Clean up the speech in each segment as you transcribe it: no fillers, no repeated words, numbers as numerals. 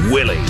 Willie.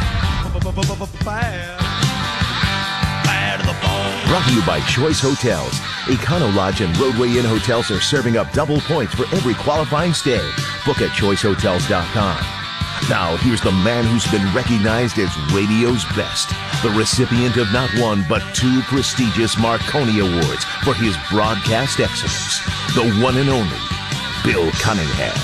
Brought to you by Choice Hotels. Econo Lodge and Roadway Inn hotels are serving up double points for every qualifying stay. Book at choicehotels.com. Now, here's the man who's been recognized as radio's best, the recipient of not one but two prestigious Marconi Awards for his broadcast excellence, the one and only Bill Cunningham.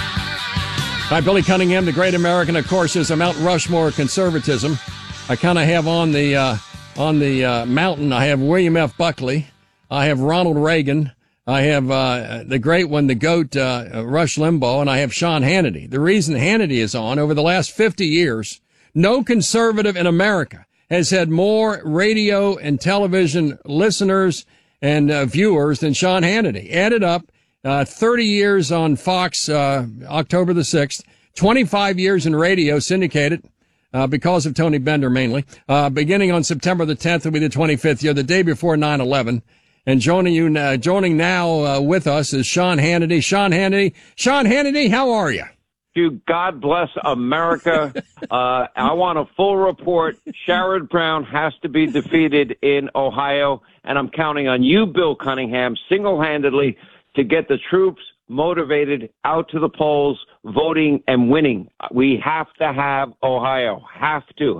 Hi, Billy Cunningham, the great American, of course, is a Mount Rushmore of conservatism. I kind of have on the mountain, I have William F. Buckley, I have Ronald Reagan, I have the great one, the GOAT, Rush Limbaugh, and I have Sean Hannity. The reason Hannity is on, over the last 50 years, no conservative in America has had more radio and television listeners and viewers than Sean Hannity. Added up, 30 years on Fox, October the 6th, 25 years in radio syndicated, because of Tony Bender mainly. Beginning on September the 10th will be the 25th year, the day before 9/11. And joining now with us is Sean Hannity. Sean Hannity, how are you? God bless America. I want a full report. Sherrod Brown has to be defeated in Ohio, and I'm counting on you, Bill Cunningham, single-handedly to get the troops motivated out to the polls, voting and winning. We have to have Ohio. Have to.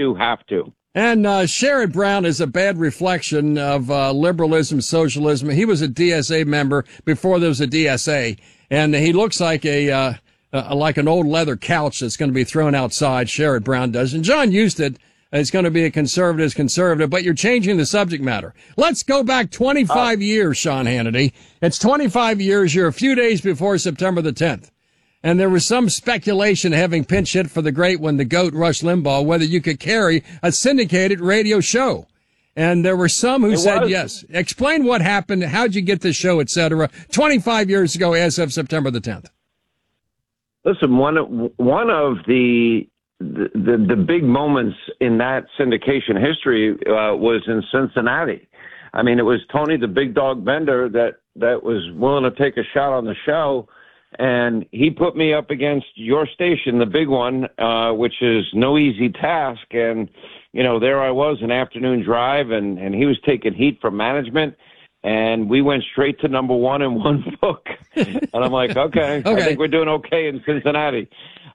And Sherrod Brown is a bad reflection of liberalism, socialism. He was a DSA member before there was a DSA, and he looks like like an old leather couch that's going to be thrown outside. Sherrod Brown does, and John Husted is going to be a conservative, but you're changing the subject matter. Let's go back 25 years, Sean Hannity. It's 25 years. You're a few days before September the 10th. And there was some speculation, having pinch hit for the great one, the GOAT, Rush Limbaugh, whether you could carry a syndicated radio show. And there were some who said yes. Explain what happened, how'd you get the show, et cetera, 25 years ago as of September the 10th. Listen, one of the big moments in that syndication history was in Cincinnati. I mean, it was Tony the Big Dog Bender that was willing to take a shot on the show, and he put me up against your station, the big one, which is no easy task. And, you know, there I was, an afternoon drive, and he was taking heat from management, and we went straight to number one in one book. And I'm like, okay, I think we're doing okay in Cincinnati.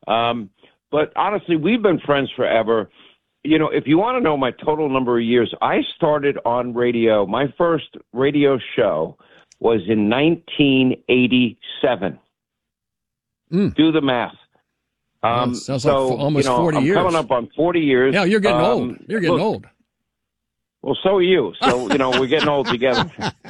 But honestly, we've been friends forever. You know, if you want to know my total number of years, I started on radio. My first radio show was in 1987. Do the math. Sounds like almost 40 years. I'm coming up on 40 years. Yeah, you're getting old. You're getting old. Well, so are you. So, you know, we're getting old together.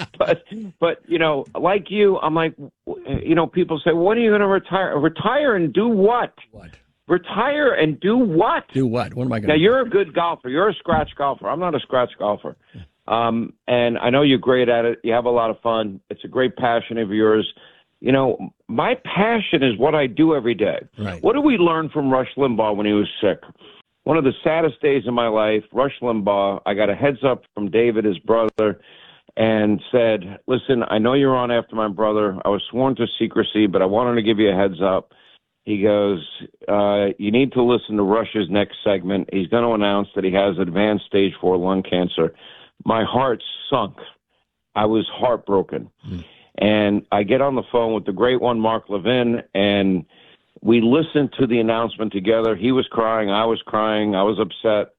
But, you know, like you, I'm like, you know, people say, when are you going to retire? Retire and do what? What? Retire and do what? Do what? What am I going to do? Now, you're a good golfer. You're a scratch golfer. I'm not a scratch golfer. And I know you're great at it. You have a lot of fun. It's a great passion of yours. You know, my passion is what I do every day. Right. What did we learn from Rush Limbaugh when he was sick? One of the saddest days of my life, Rush Limbaugh, I got a heads up from David, his brother, and said, listen, I know you're on after my brother. I was sworn to secrecy, but I wanted to give you a heads up. He goes, you need to listen to Rush's next segment. He's going to announce that he has advanced stage 4 lung cancer. My heart sunk. I was heartbroken. And I get on the phone with the great one, Mark Levin, and we listened to the announcement together. He was crying. I was crying. I was upset.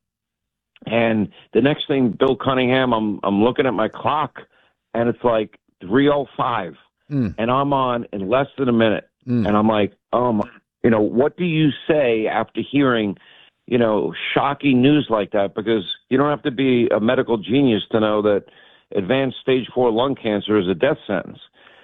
And the next thing, Bill Cunningham, I'm looking at my clock, and it's like 3:05, and I'm on in less than a minute. And I'm like, you know, what do you say after hearing, you know, shocking news like that? Because you don't have to be a medical genius to know that advanced stage 4 lung cancer is a death sentence.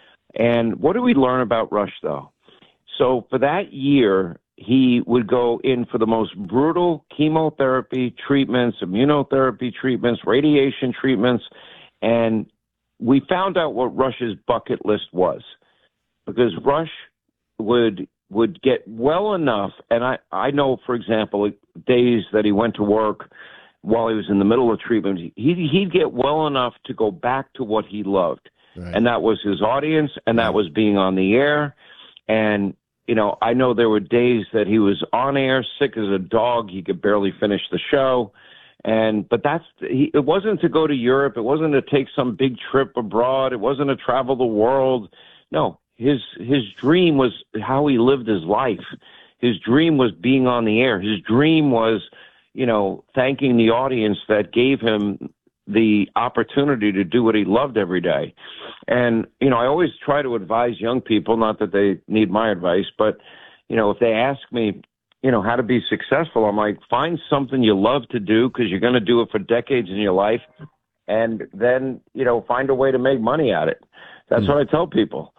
And what do we learn about Rush, though? So for that year, he would go in for the most brutal chemotherapy treatments, immunotherapy treatments, radiation treatments, and we found out what Rush's bucket list was. Because Rush would get well enough, and I know, for example, days that he went to work while he was in the middle of treatment, he'd get well enough to go back to what he loved. Right. And that was his audience, and that was being on the air. And I know there were days that he was on air, sick as a dog. He could barely finish the show. But it wasn't to go to Europe. It wasn't to take some big trip abroad. It wasn't to travel the world. No, his dream was how he lived his life. His dream was being on the air. His dream was, thanking the audience that gave him the opportunity to do what he loved every day. And, I always try to advise young people, not that they need my advice, but, if they ask me, how to be successful, I'm like, find something you love to do because you're going to do it for decades in your life. And then, find a way to make money at it. That's what I tell people.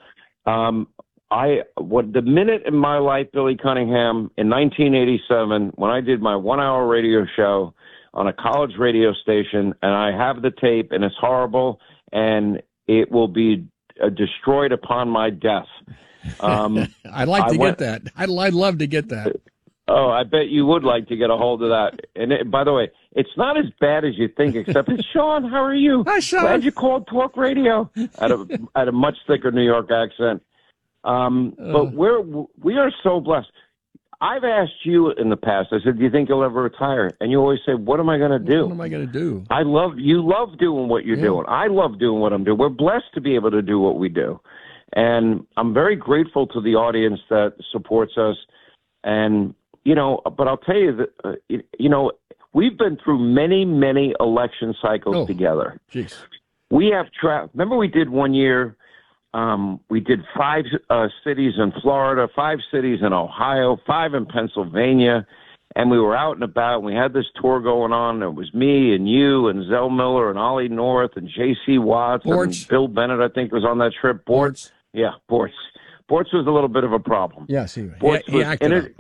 The minute in my life, Billy Cunningham, in 1987, when I did my 1-hour radio show on a college radio station, and I have the tape, and it's horrible, and it will be destroyed upon my death. I'd like to get that. I'd love to get that. Oh, I bet you would like to get a hold of that. And by the way, it's not as bad as you think, except it's Sean. How are you? Hi, Sean. Glad you called talk radio at a much thicker New York accent. But we are so blessed. I've asked you in the past, I said, do you think you'll ever retire? And you always say, what am I going to do? What am I going to do? You love doing what you're doing. I love doing what I'm doing. We're blessed to be able to do what we do. And I'm very grateful to the audience that supports us. And, but I'll tell you that, we've been through many, many election cycles together. Jeez. We have remember we did one year, we did 5 cities in Florida, 5 cities in Ohio, 5 in Pennsylvania, and we were out and about, and we had this tour going on. It was me and you and Zell Miller and Ollie North and J.C. Watts and Bill Bennett, I think, was on that trip. Bortz. Yeah, Bortz. Bortz was a little bit of a problem. Yes, he acted up.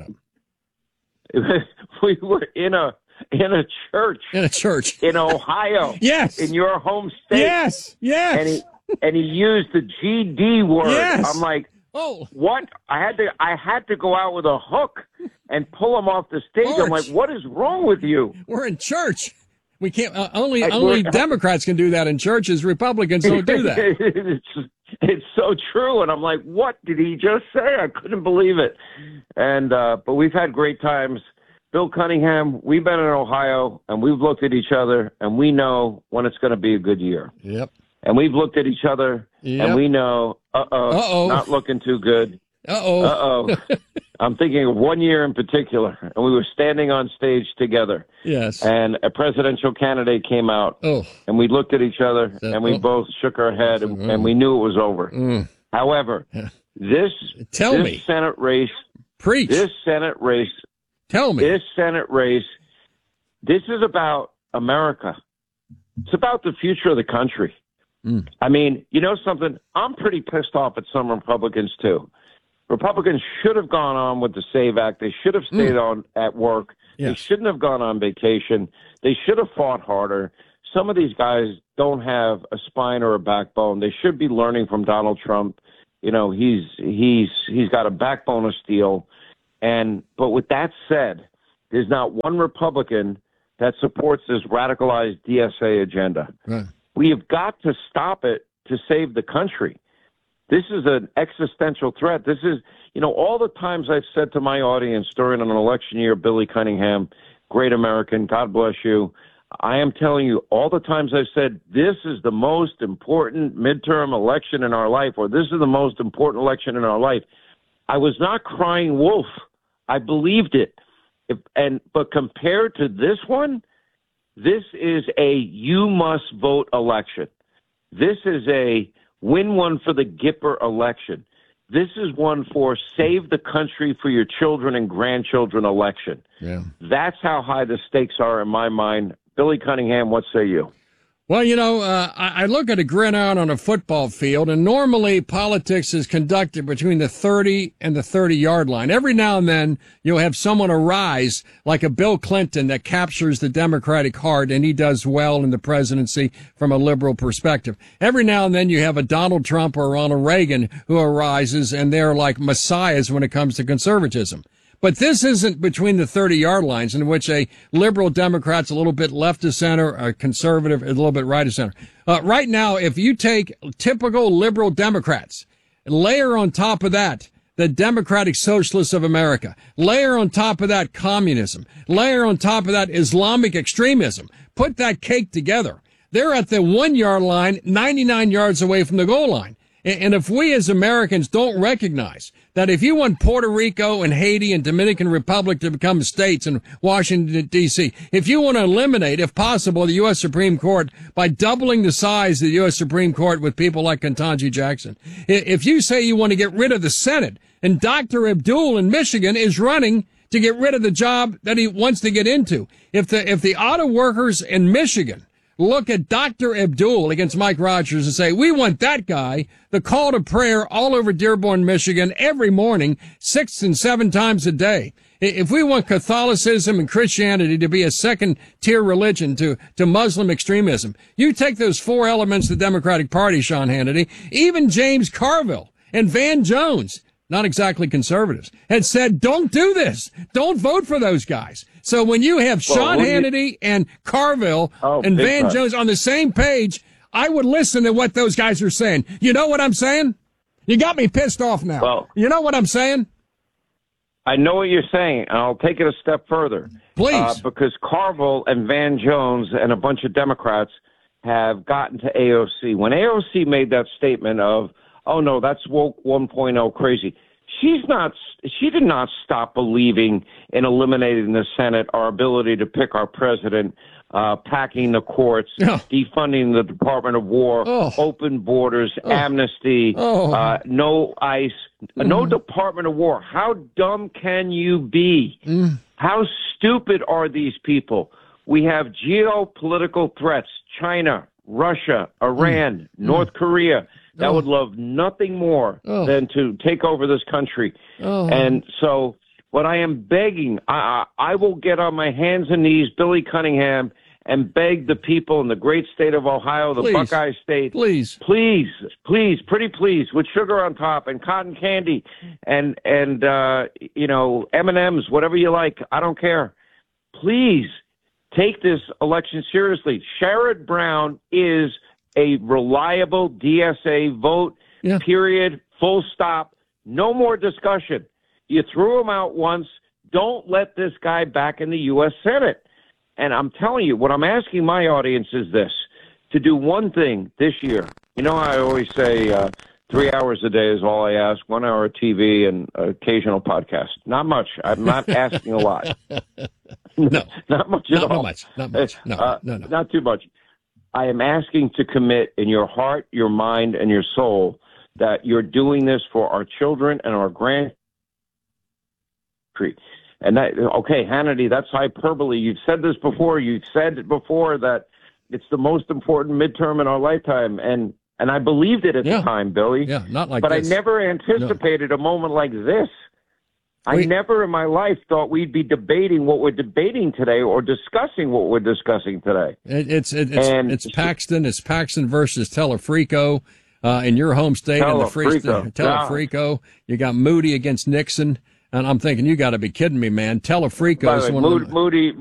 We were in a church. In a church. In Ohio. Yes. In your home state. Yes. And he used the GD word. Yes. I'm like, what? I had to go out with a hook and pull him off the stage. I'm like, what is wrong with you? We're in church. We can't. Only Democrats can do that in churches. Republicans don't do that. It's so true. And I'm like, what did he just say? I couldn't believe it. And but we've had great times. Bill Cunningham, we've been in Ohio, and we've looked at each other, and we know when it's going to be a good year. Yep. And we've looked at each other, and we know, not looking too good. I'm thinking of one year in particular, and we were standing on stage together. Yes. And a presidential candidate came out, and we looked at each other, and we both shook our head, and we knew it was over. However, this Senate race, this Senate race, this Senate race, this is about America. It's about the future of the country. I mean, you know something? I'm pretty pissed off at some Republicans, too. Republicans should have gone on with the SAVE Act. They should have stayed on at work. Yes. They shouldn't have gone on vacation. They should have fought harder. Some of these guys don't have a spine or a backbone. They should be learning from Donald Trump. You know, he's got a backbone of steel. But with that said, there's not one Republican that supports this radicalized DSA agenda. Right. We have got to stop it to save the country. This is an existential threat. This is, all the times I've said to my audience during an election year, Billy Cunningham, great American, God bless you. I am telling you, all the times I've said, this is the most important midterm election in our life, or this is the most important election in our life. I was not crying wolf. I believed it. But compared to this one, this is a you must vote election. This is a win one for the Gipper election. This is one for save the country for your children and grandchildren election. Yeah. That's how high the stakes are in my mind. Billy Cunningham, what say you? Well, I look at a gridiron on a football field, and normally politics is conducted between the 30 and the 30-yard line. Every now and then you'll have someone arise, like a Bill Clinton, that captures the Democratic heart, and he does well in the presidency from a liberal perspective. Every now and then you have a Donald Trump or Ronald Reagan who arises, and they're like messiahs when it comes to conservatism. But this isn't between the 30-yard lines in which a liberal Democrat's a little bit left of center, a conservative a little bit right of center. Right now, if you take typical liberal Democrats and layer on top of that the Democratic Socialists of America. Layer on top of that communism. Layer on top of that Islamic extremism. Put that cake together. They're at the 1 yard line, 99 yards away from the goal line. And if we as Americans don't recognize that if you want Puerto Rico and Haiti and Dominican Republic to become states in Washington, D.C., if you want to eliminate, if possible, the U.S. Supreme Court by doubling the size of the U.S. Supreme Court with people like Ketanji Jackson, if you say you want to get rid of the Senate, and Dr. Abdul in Michigan is running to get rid of the job that he wants to get into, if the auto workers in Michigan look at Dr. Abdul against Mike Rogers and say, we want that guy, the call to prayer all over Dearborn, Michigan, every morning, 6 and 7 times a day. If we want Catholicism and Christianity to be a second-tier religion to Muslim extremism, you take those 4 elements of the Democratic Party, Sean Hannity, even James Carville and Van Jones, not exactly conservatives, had said, don't do this. Don't vote for those guys. So when you have Sean Hannity and Carville and Van Jones on the same page, I would listen to what those guys are saying. You know what I'm saying? You got me pissed off now. Well, you know what I'm saying? I know what you're saying, and I'll take it a step further. Please. Because Carville and Van Jones and a bunch of Democrats have gotten to AOC. When AOC made that statement of, oh, no, that's woke 1.0 crazy, she did not stop believing in eliminating the Senate, our ability to pick our president, packing the courts, defunding the Department of War, open borders, amnesty, no ICE, no Department of War. How dumb can you be? How stupid are these people? We have geopolitical threats, China, Russia, Iran, North Korea, that would love nothing more than to take over this country. And so what I am begging, I will get on my hands and knees, Billy Cunningham, and beg the people in the great state of Ohio, the Buckeye State, please, pretty please, with sugar on top and cotton candy and you know, M&Ms, whatever you like, I don't care. Please take this election seriously. Sherrod Brown is a reliable DSA vote, period, full stop, no more discussion. You threw him out once. Don't let this guy back in the U.S. Senate. And I'm telling you, what I'm asking my audience is this, to do one thing this year. You know, I always say 3 hours a day is all I ask, 1 hour of TV and occasional podcast. Not much. I'm not asking a lot. No. Not much at all. Not much. No. Not too much. I am asking to commit in your heart, your mind, and your soul that you're doing this for our children and our grandchildren. And that, okay, Hannity, that's hyperbole. You've said this before. You've said before that it's the most important midterm in our lifetime. And I believed it at the time, Billy. Yeah, not like but this. I never anticipated a moment like this. I never in my life thought we'd be debating what we're debating today or discussing what we're discussing today. It's Paxton. It's Paxton versus Telefrico in your home state in the free state. Telefrico. You got Moody against Nixon. And I'm thinking, you got to be kidding me, man. Telefrico is one of the... Moody